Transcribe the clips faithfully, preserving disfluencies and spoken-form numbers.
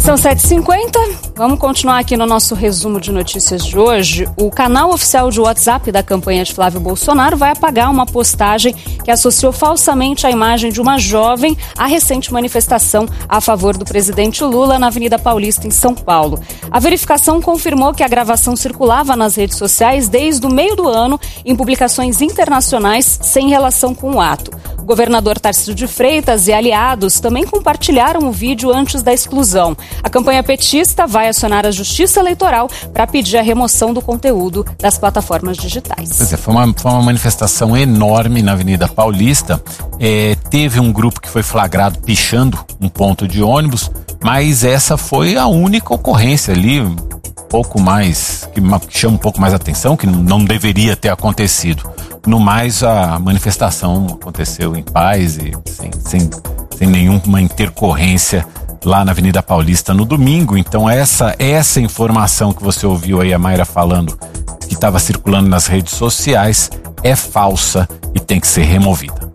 São sete e cinquenta, vamos continuar aqui no nosso resumo de notícias de hoje. O canal oficial de WhatsApp da campanha de Flávio Bolsonaro vai apagar uma postagem que associou falsamente a imagem de uma jovem à recente manifestação a favor do presidente Lula na Avenida Paulista, em São Paulo. A verificação confirmou que a gravação circulava nas redes sociais desde o meio do ano em publicações internacionais sem relação com o ato. O governador Tarcísio de Freitas e aliados também compartilharam o vídeo antes da exclusão. A campanha petista vai acionar a Justiça Eleitoral para pedir a remoção do conteúdo das plataformas digitais. Pois é, foi uma, foi uma manifestação enorme na Avenida Paulista. É, teve um grupo que foi flagrado pichando um ponto de ônibus, mas essa foi a única ocorrência ali, um pouco mais, que, que chama um pouco mais atenção, que não deveria ter acontecido. No mais, a manifestação aconteceu em paz e sem, sem, sem nenhuma intercorrência lá na Avenida Paulista no domingo. Então essa, essa informação que você ouviu aí a Mayra falando, que estava circulando nas redes sociais, é falsa e tem que ser removida.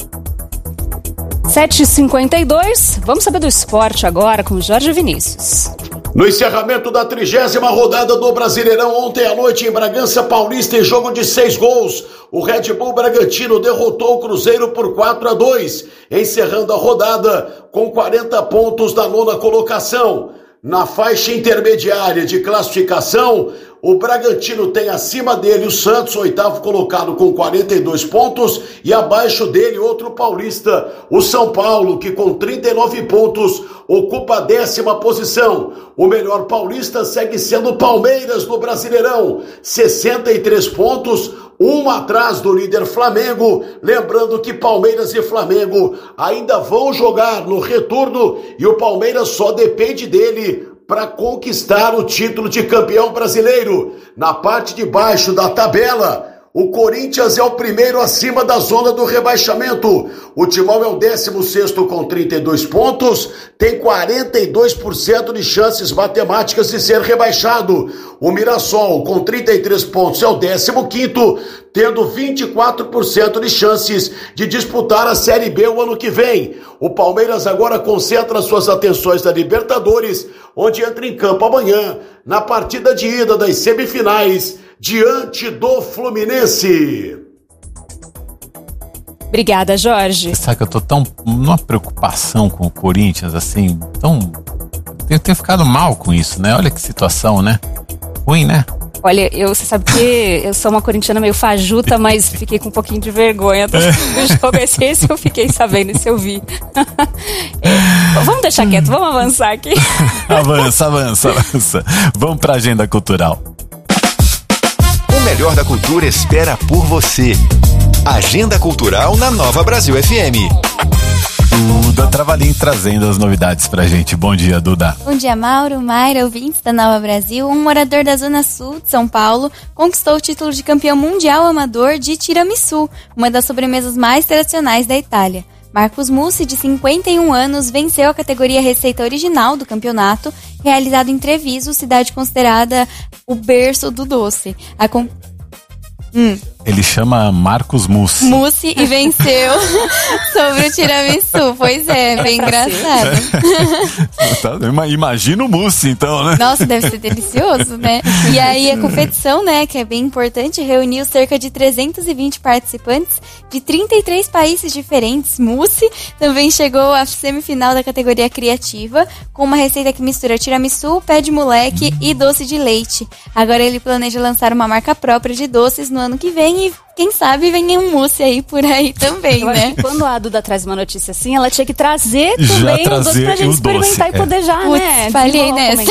sete e cinquenta e dois, vamos saber do esporte agora com Jorge Vinícius. No encerramento da trigésima rodada do Brasileirão ontem à noite em Bragança Paulista, em jogo de seis gols, o Red Bull Bragantino derrotou o Cruzeiro por quatro a dois, encerrando a rodada com quarenta pontos na nona colocação. Na faixa intermediária de classificação, o Bragantino tem acima dele o Santos, oitavo colocado com quarenta e dois pontos, e abaixo dele outro paulista, o São Paulo, que com trinta e nove pontos ocupa a décima posição. O melhor paulista segue sendo o Palmeiras no Brasileirão, sessenta e três pontos, um atrás do líder Flamengo. Lembrando que Palmeiras e Flamengo ainda vão jogar no retorno e o Palmeiras só depende dele para conquistar o título de campeão brasileiro. Na parte de baixo da tabela, o Corinthians é o primeiro acima da zona do rebaixamento. O Timão é o décimo sexto com trinta e dois pontos, tem quarenta e dois por cento de chances matemáticas de ser rebaixado. O Mirassol, com trinta e três pontos, é o décimo quinto, tendo vinte e quatro por cento de chances de disputar a Série B o ano que vem. O Palmeiras agora concentra suas atenções na Libertadores, onde entra em campo amanhã, na partida de ida das semifinais, diante do Fluminense. Obrigada, Jorge. Sabe que eu tô tão numa preocupação com o Corinthians, assim, tão... Eu tenho ficado mal com isso, né? Olha que situação, né? Ruim, né? Olha, eu, você sabe que eu sou uma corintiana meio fajuta, mas fiquei com um pouquinho de vergonha do jogo. Esse, esse eu fiquei sabendo, esse eu vi. É, vamos deixar quieto, vamos avançar aqui. Avança, avança, avança. Vamos pra agenda cultural. O melhor da cultura espera por você. Agenda Cultural na Nova Brasil F M. Duda Travalim trazendo as novidades pra gente. Bom dia, Duda. Bom dia, Mauro, Mayra, ouvintes da Nova Brasil. Um morador da Zona Sul de São Paulo conquistou o título de campeão mundial amador de tiramisu, uma das sobremesas mais tradicionais da Itália. Marcos Mussi, de cinquenta e um anos, venceu a categoria Receita Original do campeonato, realizado em Treviso, cidade considerada o berço do doce. A com... hum. Ele chama Marcos Mussi. Mussi e venceu sobre o tiramisu. Pois é, bem engraçado. Imagina o Mussi, então, né? Nossa, deve ser delicioso, né? E aí a competição, né, que é bem importante, reuniu cerca de trezentos e vinte participantes de trinta e três países diferentes. Mussi também chegou à semifinal da categoria criativa, com uma receita que mistura tiramisu, pé de moleque e doce de leite. Agora ele planeja lançar uma marca própria de doces no ano que vem e quem sabe vem um mousse aí por aí também, eu né? Acho que quando a Duda traz uma notícia assim, ela tinha que trazer Já também trazer o doce pra gente experimentar doce, e podejar, é. né? Putz, falhei nessa.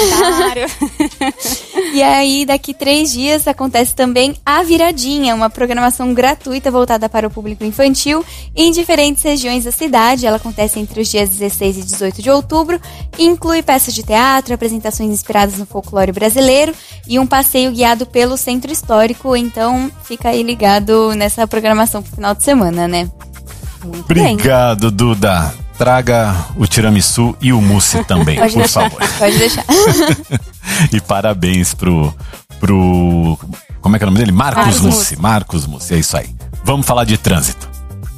Um E aí, daqui três dias, acontece também a Viradinha, uma programação gratuita voltada para o público infantil em diferentes regiões da cidade. Ela acontece entre os dias dezesseis e dezoito de outubro e inclui peças de teatro, apresentações inspiradas no folclore brasileiro e um passeio guiado pelo centro histórico. Então, fica aí ligado nessa programação pro final de semana, né? Muito Obrigado, bem. Duda. Traga o tiramisu e o mousse também, pode por deixar, favor. Pode deixar. E parabéns pro, pro... Como é que é o nome dele? Marcos, Marcos Mussi. Marcos Mussi, é isso aí. Vamos falar de trânsito.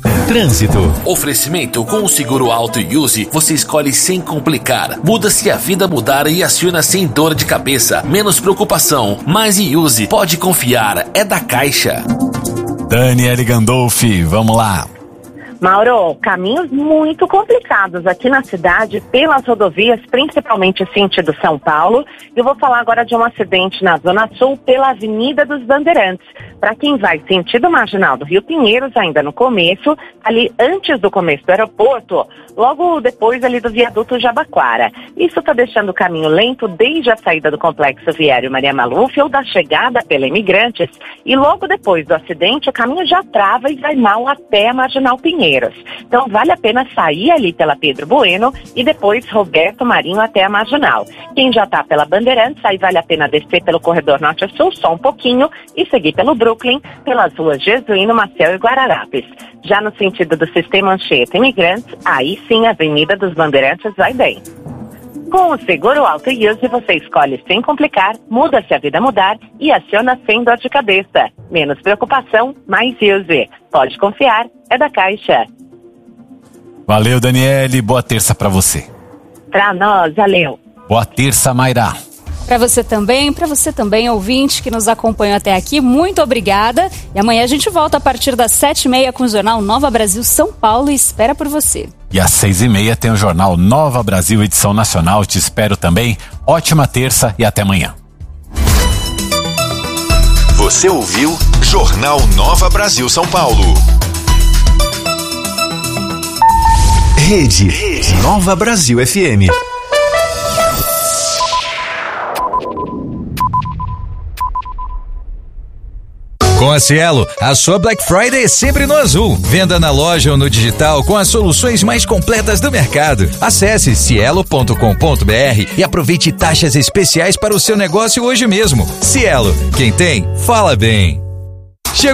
Trânsito. Oferecimento com o seguro Auto Use, você escolhe sem complicar. Muda se a vida mudar e aciona sem dor de cabeça. Menos preocupação, mais Use. Pode confiar, é da Caixa. Daniele Gandolfi, vamos lá. Mauro, caminhos muito complicados aqui na cidade, pelas rodovias, principalmente sentido São Paulo. Eu vou falar agora de um acidente na Zona Sul, pela Avenida dos Bandeirantes. Para quem vai sentido marginal do Rio Pinheiros, ainda no começo, ali antes do começo do aeroporto, logo depois ali do viaduto Jabaquara. Isso está deixando o caminho lento desde a saída do Complexo Viário Maria Maluf ou da chegada pela Imigrantes. E logo depois do acidente, o caminho já trava e vai mal até a Marginal Pinheiros. Então vale a pena sair ali pela Pedro Bueno e depois Roberto Marinho até a Marginal. Quem já está pela Bandeirantes, aí vale a pena descer pelo corredor Norte-Sul só um pouquinho e seguir pelo Brooklyn, pelas ruas Jesuíno, Maciel e Guararapes. Já no sentido do Sistema Anchieta Imigrantes, aí sim a Avenida dos Bandeirantes vai bem. Com o seguro Auto Use, você escolhe sem complicar, muda se a vida mudar e aciona sem dor de cabeça. Menos preocupação, mais Use. Pode confiar, é da Caixa. Valeu, Daniele. Boa terça pra você. Pra nós, valeu. Boa terça, Mayra. Para você também, para você também, ouvinte que nos acompanhou até aqui, muito obrigada. E amanhã a gente volta a partir das sete e meia com o Jornal Nova Brasil São Paulo e espera por você. E às seis e meia tem o Jornal Nova Brasil, edição nacional. Te espero também. Ótima terça e até amanhã. Você ouviu Jornal Nova Brasil São Paulo. Rede, Rede Nova Brasil F M. Com a Cielo, a sua Black Friday é sempre no azul. Venda na loja ou no digital com as soluções mais completas do mercado. Acesse cielo ponto com ponto br e aproveite taxas especiais para o seu negócio hoje mesmo. Cielo, quem tem, fala bem.